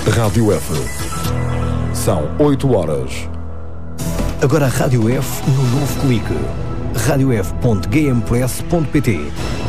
Rádio F. São 8 horas. Agora a Rádio F no novo clique. radiof.gamepress.pt